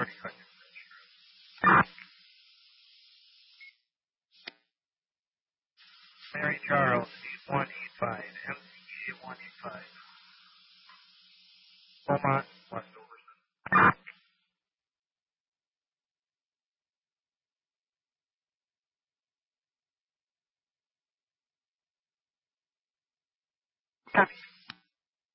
30 seconds. Mary Charles, 8185, MCA 185. Beaumont, West Overson. Copy.